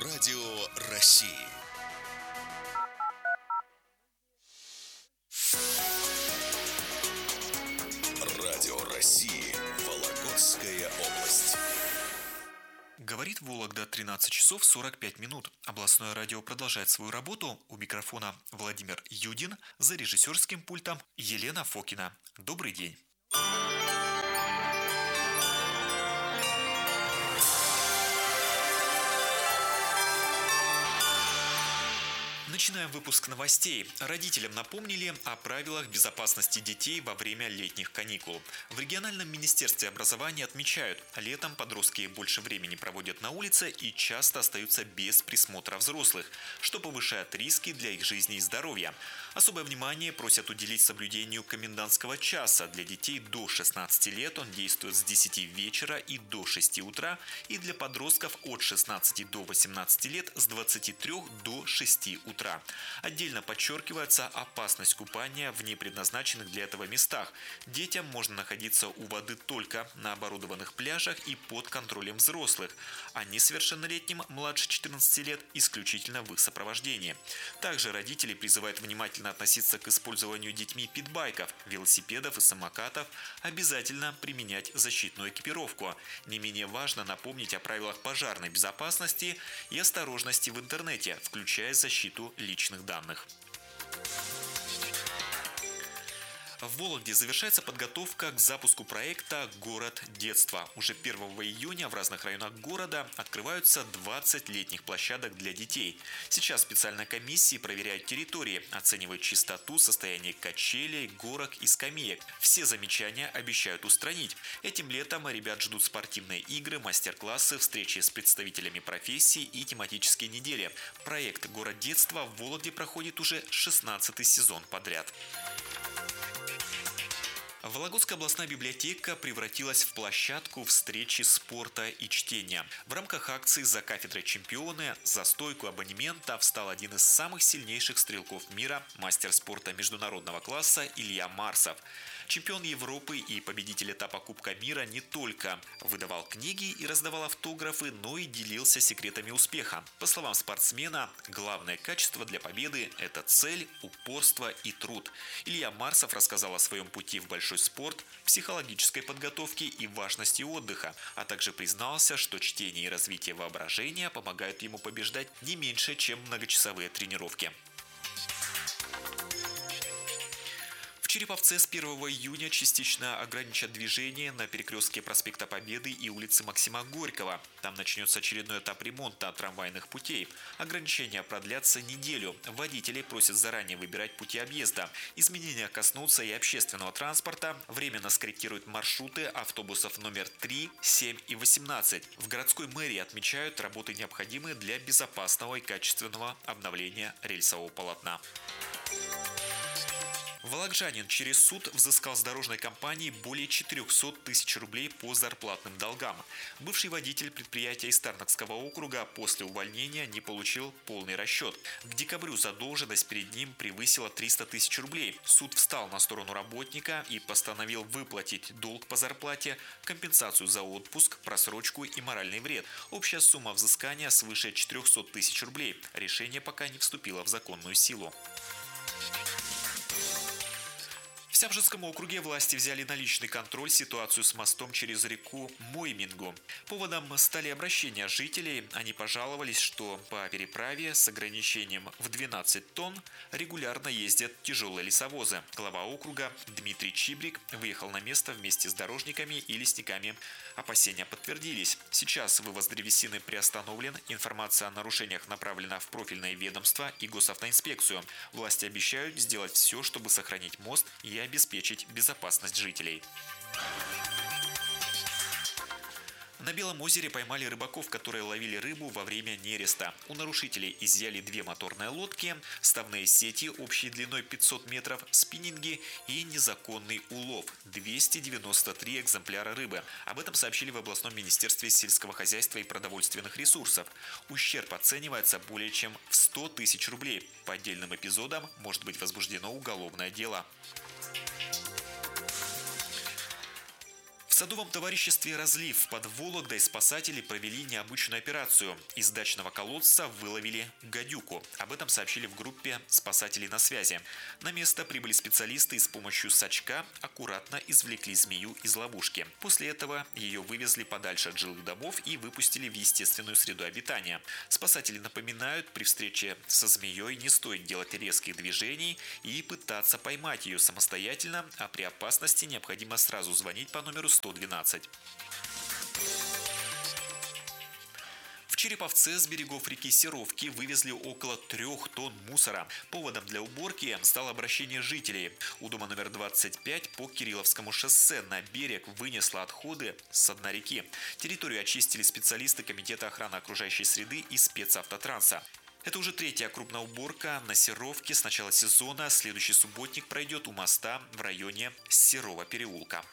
Радио России. Радио России. Вологодская область. Говорит Вологда, 13 часов 45 минут. Областное радио продолжает свою работу. У микрофона Владимир Юдин, за режиссерским пультом Елена Фокина. Добрый день. Начинаем выпуск новостей. Родителям напомнили о правилах безопасности детей во время летних каникул. В региональном министерстве образования отмечают, летом подростки больше времени проводят на улице и часто остаются без присмотра взрослых, что повышает риски для их жизни и здоровья. Особое внимание просят уделить соблюдению комендантского часа. Для детей до 16 лет он действует с 10 вечера и до 6 утра, и для подростков от 16 до 18 лет с 23 до 6 утра. Отдельно подчеркивается опасность купания в непредназначенных для этого местах. Детям можно находиться у воды только на оборудованных пляжах и под контролем взрослых, а несовершеннолетним младше 14 лет исключительно в их сопровождении. Также родители призывают внимательно относиться к использованию детьми питбайков, велосипедов и самокатов, обязательно применять защитную экипировку. Не менее важно напомнить о правилах пожарной безопасности и осторожности в интернете, включая защиту личных данных. В Вологде завершается подготовка к запуску проекта «Город детства». Уже 1 июня в разных районах города открываются 20 летних площадок для детей. Сейчас специальные комиссии проверяют территории, оценивают чистоту, состояние качелей, горок и скамеек. Все замечания обещают устранить. Этим летом ребят ждут спортивные игры, мастер-классы, встречи с представителями профессий и тематические недели. Проект «Город детства» в Вологде проходит уже 16-й сезон подряд. Вологодская областная библиотека превратилась в площадку встречи спорта и чтения. В рамках акции «За кафедрой чемпионы» за стойку абонемента встал один из самых сильнейших стрелков мира, мастер спорта международного класса Илья Марсов. Чемпион Европы и победитель этапа Кубка мира не только выдавал книги и раздавал автографы, но и делился секретами успеха. По словам спортсмена, главное качество для победы – это цель, упорство и труд. Илья Марсов рассказал о своем пути в большой спорт, психологической подготовке и важности отдыха, а также признался, что чтение и развитие воображения помогают ему побеждать не меньше, чем многочасовые тренировки. В Череповце с 1 июня частично ограничат движение на перекрестке проспекта Победы и улицы Максима Горького. Там начнется очередной этап ремонта трамвайных путей. Ограничения продлятся неделю. Водителей просят заранее выбирать пути объезда. Изменения коснутся и общественного транспорта. Временно скорректируют маршруты автобусов номер 3, 7 и 18. В городской мэрии отмечают, работы необходимые для безопасного и качественного обновления рельсового полотна. Вологжанин через суд взыскал с дорожной компании более 400 тысяч рублей по зарплатным долгам. Бывший водитель предприятия из Тарнакского округа после увольнения не получил полный расчет. К декабрю задолженность перед ним превысила 300 тысяч рублей. Суд встал на сторону работника и постановил выплатить долг по зарплате, компенсацию за отпуск, просрочку и моральный вред. Общая сумма взыскания свыше 400 тысяч рублей. Решение пока не вступило в законную силу. В Сямжинском округе власти взяли на личный контроль ситуацию с мостом через реку Моймингу. Поводом стали обращения жителей. Они пожаловались, что по переправе с ограничением в 12 тонн регулярно ездят тяжелые лесовозы. Глава округа Дмитрий Чибрик выехал на место вместе с дорожниками и лесниками. Опасения подтвердились. Сейчас вывоз древесины приостановлен. Информация о нарушениях направлена в профильное ведомство и госавтоинспекцию. Власти обещают сделать все, чтобы сохранить мост и обеспечить безопасность жителей. На Белом озере поймали рыбаков, которые ловили рыбу во время нереста. У нарушителей изъяли 2 моторные лодки, ставные сети общей длиной 500 метров, спиннинги и незаконный улов – 293 экземпляра рыбы. Об этом сообщили в областном министерстве сельского хозяйства и продовольственных ресурсов. Ущерб оценивается более чем в 100 тысяч рублей. По отдельным эпизодам может быть возбуждено уголовное дело. В садовом товариществе «Разлив» под Вологдой спасатели провели необычную операцию. Из дачного колодца выловили гадюку. Об этом сообщили в группе «Спасателей на связи». На место прибыли специалисты и с помощью сачка аккуратно извлекли змею из ловушки. После этого ее вывезли подальше от жилых домов и выпустили в естественную среду обитания. Спасатели напоминают, при встрече со змеей не стоит делать резких движений и пытаться поймать ее самостоятельно, а при опасности необходимо сразу звонить по номеру 112. В Череповце с берегов реки Серовки вывезли около 3 тонн мусора. Поводом для уборки стало обращение жителей. У дома номер 25 по Кирилловскому шоссе на берег вынесло отходы с дна реки. Территорию очистили специалисты Комитета охраны окружающей среды и спецавтотранса. Это уже третья крупная уборка на Серовке с начала сезона. Следующий субботник пройдет у моста в районе Серова переулка.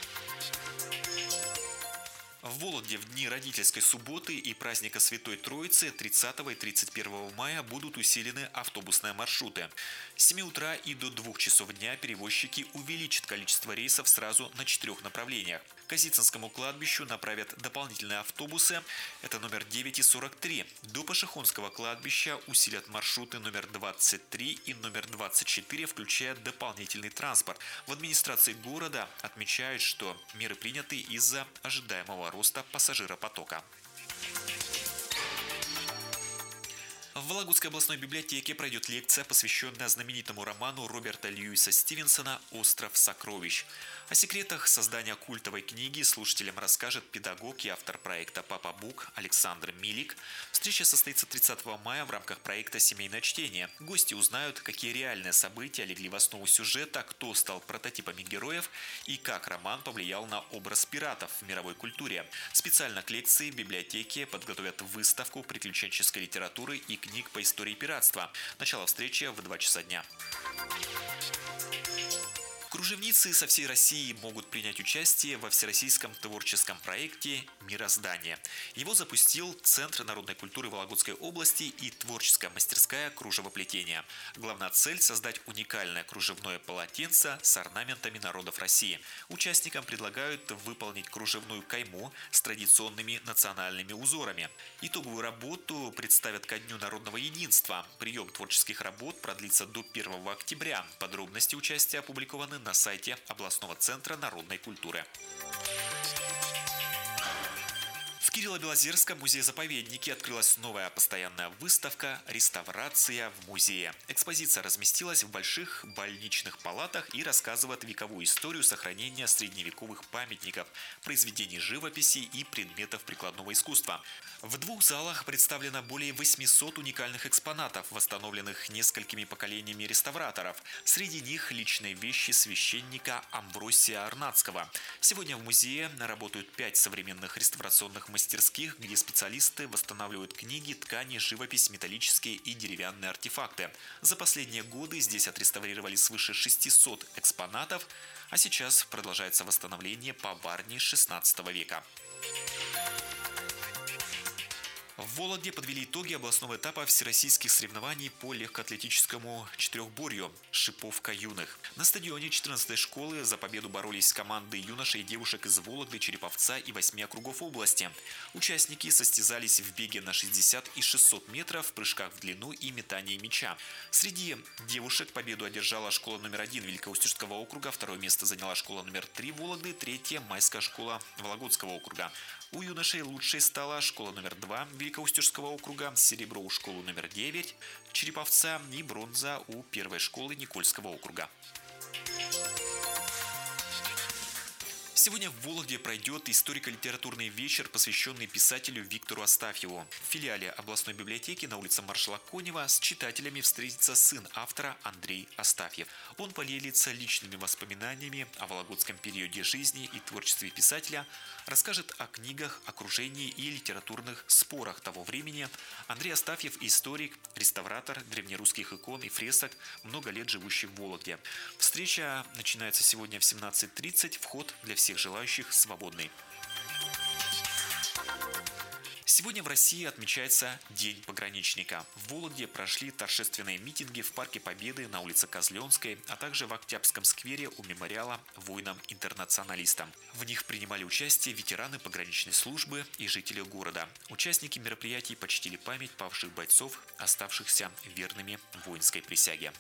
В Вологде в дни родительской субботы и праздника Святой Троицы 30 и 31 мая будут усилены автобусные маршруты. С 7 утра и до 2 часов дня перевозчики увеличат количество рейсов сразу на 4 направлениях. К Осицинскому кладбищу направят дополнительные автобусы. Это номер 9 и 43. До Пашихонского кладбища усилят маршруты номер 23 и номер 24, включая дополнительный транспорт. В администрации города отмечают, что меры приняты из-за ожидаемого роста пассажиропотока. В Вологодской областной библиотеке пройдет лекция, посвященная знаменитому роману Роберта Льюиса Стивенсона «Остров сокровищ». О секретах создания культовой книги слушателям расскажет педагог и автор проекта «Папа Бук» Александр Милик. Встреча состоится 30 мая в рамках проекта «Семейное чтение». Гости узнают, какие реальные события легли в основу сюжета, кто стал прототипами героев и как роман повлиял на образ пиратов в мировой культуре. Специально к лекции в библиотеке подготовят выставку приключенческой литературы и книг по истории пиратства. Начало встречи в 2 часа дня. Кружевницы со всей России могут принять участие во всероссийском творческом проекте «Мироздание». Его запустил Центр народной культуры Вологодской области и творческая мастерская кружевоплетения. Главная цель – создать уникальное кружевное полотенце с орнаментами народов России. Участникам предлагают выполнить кружевную кайму с традиционными национальными узорами. Итоговую работу представят ко Дню народного единства. Прием творческих работ продлится до 1 октября. Подробности участия опубликованы на сайте областного центра народной культуры. В Кирилло-Белозерском музее-заповеднике открылась новая постоянная выставка «Реставрация в музее». Экспозиция разместилась в больших больничных палатах и рассказывает вековую историю сохранения средневековых памятников, произведений живописи и предметов прикладного искусства. В 2 залах представлено более 800 уникальных экспонатов, восстановленных несколькими поколениями реставраторов. Среди них личные вещи священника Амвросия Арнацкого. Сегодня в музее работают 5 современных реставрационных мастерских, где специалисты восстанавливают книги, ткани, живопись, металлические и деревянные артефакты. За последние годы здесь отреставрировали свыше 600 экспонатов, а сейчас продолжается восстановление поварни XVI века. В Вологде подвели итоги областного этапа всероссийских соревнований по легкоатлетическому четырехборью «Шиповка юных». На стадионе 14-й школы за победу боролись команды юношей и девушек из Вологды, Череповца и 8 округов области. Участники состязались в беге на 60 и 600 метров, прыжках в длину и метании мяча. Среди девушек победу одержала школа номер 1 Великоустюжского округа, второе место заняла школа номер 3 Вологды, третье – Майская школа Вологодского округа. У юношей лучшей стала школа номер 2 Великоустюжского округа, серебро у школы номер 9 Череповца и бронза у первой школы Никольского округа. Сегодня в Вологде пройдет историко-литературный вечер, посвященный писателю Виктору Астафьеву. В филиале областной библиотеки на улице маршала Конева с читателями встретится сын автора Андрей Астафьев. Он поделится личными воспоминаниями о вологодском периоде жизни и творчестве писателя, расскажет о книгах, окружении и литературных спорах того времени. Андрей Астафьев – историк, реставратор древнерусских икон и фресок, много лет живущий в Вологде. Встреча начинается сегодня в 17:30, вход для всех желающих свободный. Сегодня в России отмечается День пограничника. В Вологде прошли торжественные митинги в Парке Победы на улице Козленской, а также в Октябрьском сквере у мемориала воинам-интернационалистам. В них принимали участие ветераны пограничной службы и жители города. Участники мероприятий почтили память павших бойцов, оставшихся верными воинской присяге.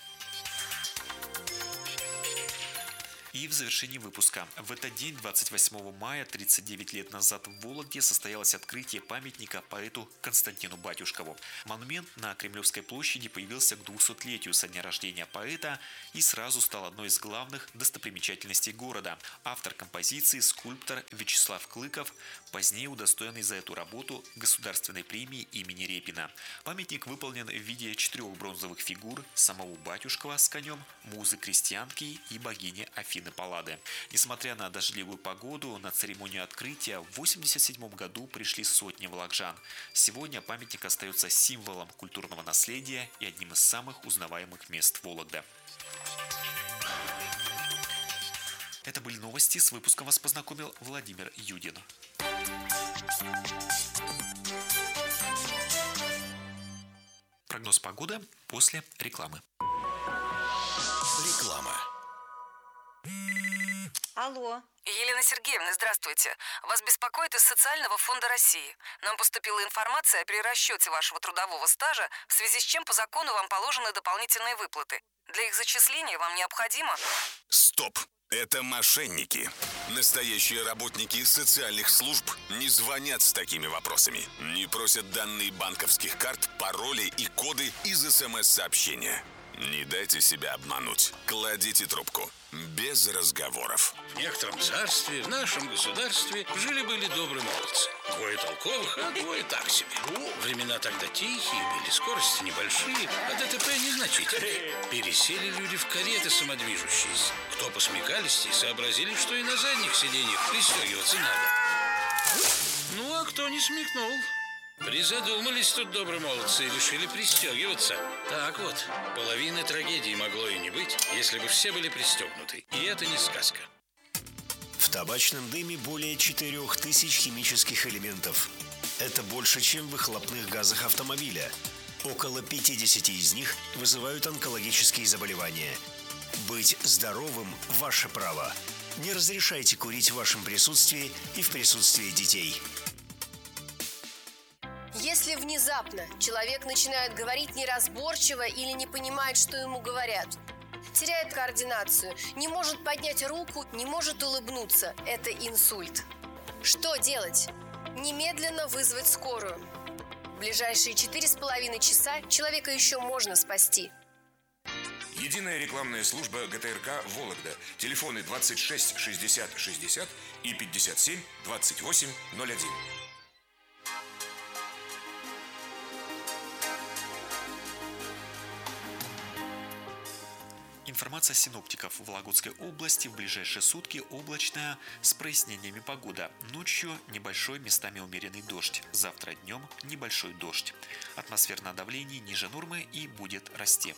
И в завершении выпуска. В этот день, 28 мая, 39 лет назад, в Вологде состоялось открытие памятника поэту Константину Батюшкову. Монумент на Кремлевской площади появился к 200-летию со дня рождения поэта и сразу стал одной из главных достопримечательностей города. Автор композиции – скульптор Вячеслав Клыков, позднее удостоенный за эту работу Государственной премии имени Репина. Памятник выполнен в виде 4 бронзовых фигур самого Батюшкова с конем, музы-крестьянки и богини Афины Паллады. Несмотря на дождливую погоду, на церемонию открытия в 1987 году пришли сотни волокжан. Сегодня памятник остается символом культурного наследия и одним из самых узнаваемых мест Вологды. Это были новости. С выпуском вас познакомил Владимир Юдин. Прогноз погоды после рекламы. Реклама. Алло. Елена Сергеевна, здравствуйте. Вас беспокоит из Социального фонда России. Нам поступила информация о перерасчете вашего трудового стажа, в связи с чем по закону вам положены дополнительные выплаты. Для их зачисления вам необходимо... Стоп! Это мошенники. Настоящие работники социальных служб не звонят с такими вопросами. Не просят данные банковских карт, пароли и коды из СМС-сообщения. Не дайте себя обмануть. Кладите трубку. Без разговоров. В некотором царстве, в нашем государстве, жили-были добрые молодцы. 2 толковых, а 2 так себе. Времена тогда тихие были, скорости небольшие, а ДТП незначительные. Пересели люди в кареты самодвижущиеся. Кто посмекались и сообразили, что и на задних сиденьях пристегиваться надо. Ну, а кто не смекнул? Призадумались тут добрые молодцы и решили пристегиваться. Так вот, половины трагедии могло и не быть, если бы все были пристегнуты. И это не сказка. В табачном дыме более 4000 химических элементов. Это больше, чем в выхлопных газах автомобиля. Около 50 из них вызывают онкологические заболевания. Быть здоровым – ваше право. Не разрешайте курить в вашем присутствии и в присутствии детей. Если внезапно человек начинает говорить неразборчиво или не понимает, что ему говорят, теряет координацию, не может поднять руку, не может улыбнуться – это инсульт. Что делать? Немедленно вызвать скорую. В ближайшие 4,5 часа человека еще можно спасти. Единая рекламная служба ГТРК «Вологда». Телефоны 26 60 60 и 57 28 01. Информация синоптиков. В Вологодской области в ближайшие сутки облачная с прояснениями погода. Ночью небольшой, местами умеренный дождь. Завтра днем небольшой дождь. Атмосферное давление ниже нормы и будет расти.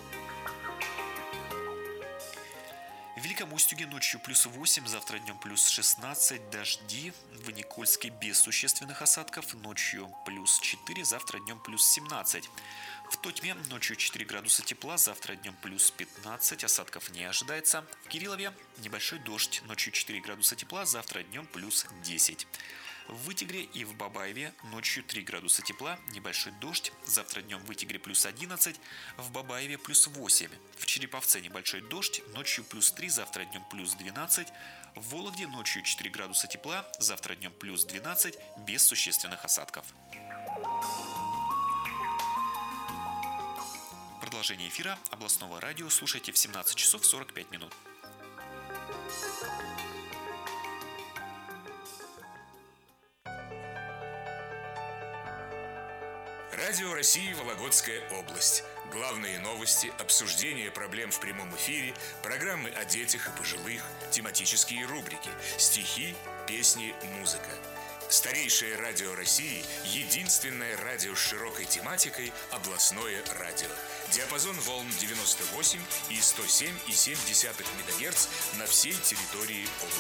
В Великом Устюге ночью +8, завтра днем +16, дожди. В Никольске без существенных осадков, ночью +4, завтра днем +17. В Тотьме ночью 4 градуса тепла, завтра днем +15, осадков не ожидается. В Кириллове небольшой дождь, ночью 4 градуса тепла, завтра днем +10. В Вытегре и в Бабаеве ночью 3 градуса тепла, небольшой дождь, завтра днем в Вытегре +11, в Бабаеве +8. В Череповце небольшой дождь, ночью +3, завтра днем +12. В Вологде ночью 4 градуса тепла, завтра днем +12, без существенных осадков. Продолжение эфира областного радио слушайте в 17 часов 45 минут. Радио России «Вологодская область». Главные новости, обсуждение проблем в прямом эфире, программы о детях и пожилых, тематические рубрики, стихи, песни, музыка. Старейшее радио России – единственное радио с широкой тематикой – областное радио. Диапазон волн 98 и 107,7 МГц на всей территории области.